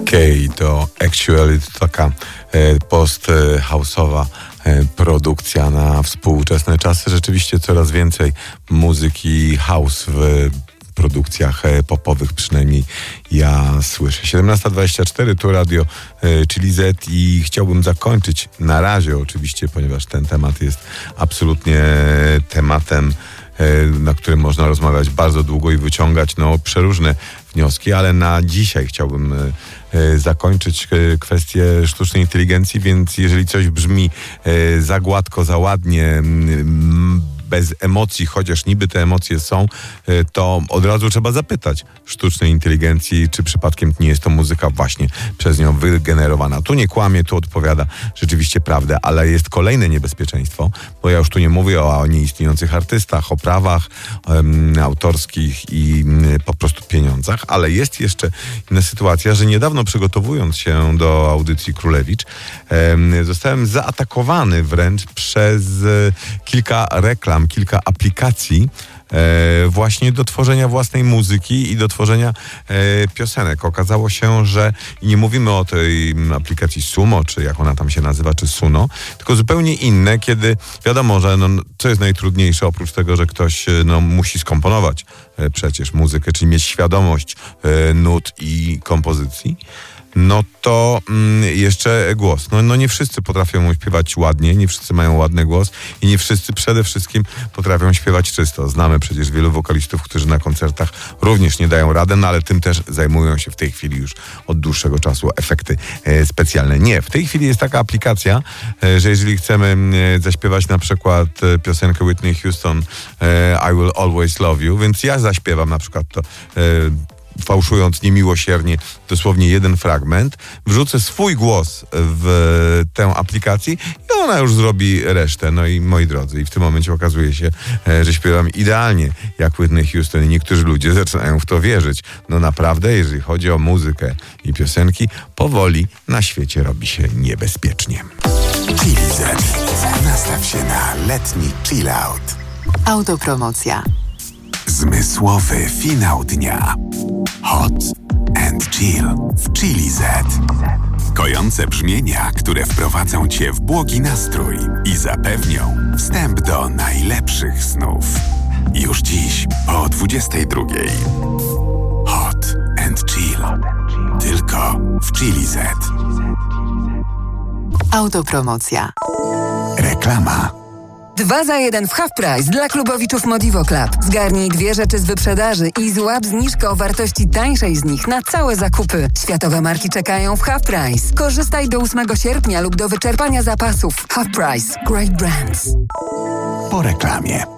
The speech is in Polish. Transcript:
To actually to taka post-house'owa produkcja na współczesne czasy. Rzeczywiście coraz więcej muzyki house w produkcjach popowych, przynajmniej ja słyszę. 17:24, tu radio Chili Z i chciałbym zakończyć na razie oczywiście, ponieważ ten temat jest absolutnie tematem, na którym można rozmawiać bardzo długo i wyciągać przeróżne wnioski, ale na dzisiaj chciałbym zakończyć kwestię sztucznej inteligencji, więc jeżeli coś brzmi za gładko, za ładnie, bez emocji, chociaż niby te emocje są, to od razu trzeba zapytać sztucznej inteligencji, czy przypadkiem nie jest to muzyka właśnie przez nią wygenerowana. Tu nie kłamie, tu odpowiada rzeczywiście prawdę, ale jest kolejne niebezpieczeństwo, bo ja już tu nie mówię o nieistniejących artystach, o prawach autorskich i po prostu pieniądzach, ale jest jeszcze inna sytuacja, że niedawno przygotowując się do audycji Królewicz, zostałem zaatakowany wręcz przez kilka reklam, kilka aplikacji właśnie do tworzenia własnej muzyki i do tworzenia piosenek. Okazało się, że nie mówimy o tej aplikacji Sumo, czy jak ona tam się nazywa, czy Suno, tylko zupełnie inne, kiedy wiadomo, że co jest najtrudniejsze, oprócz tego, że ktoś musi skomponować przecież muzykę, czyli mieć świadomość nut i kompozycji, to jeszcze głos. Nie wszyscy potrafią śpiewać ładnie, nie wszyscy mają ładny głos i nie wszyscy przede wszystkim potrafią śpiewać czysto. Znamy przecież wielu wokalistów, którzy na koncertach również nie dają rady, ale tym też zajmują się w tej chwili już od dłuższego czasu efekty specjalne. Nie, w tej chwili jest taka aplikacja, że jeżeli chcemy zaśpiewać na przykład piosenkę Whitney Houston I Will Always Love You, więc ja zaśpiewam na przykład to fałszując niemiłosiernie dosłownie jeden fragment, wrzucę swój głos w tę aplikację i ona już zrobi resztę. I moi drodzy, i w tym momencie okazuje się, że śpiewam idealnie jak Whitney Houston i niektórzy ludzie zaczynają w to wierzyć. Naprawdę, jeżeli chodzi o muzykę i piosenki, powoli na świecie robi się niebezpiecznie. Chili Z. Nastaw się na letni chill out. Autopromocja. Zmysłowy finał dnia. Hot and chill w Chili Z. Kojące brzmienia, które wprowadzą Cię w błogi nastrój i zapewnią wstęp do najlepszych snów. Już dziś po 22:00. Hot and chill. Tylko w Chili Z. Autopromocja. Reklama. 2 za 1 w Half Price dla klubowiczów Modivo Club. Zgarnij 2 rzeczy z wyprzedaży i złap zniżkę o wartości tańszej z nich na całe zakupy. Światowe marki czekają w Half Price. Korzystaj do 8 sierpnia lub do wyczerpania zapasów. Half Price. Great brands. Po reklamie.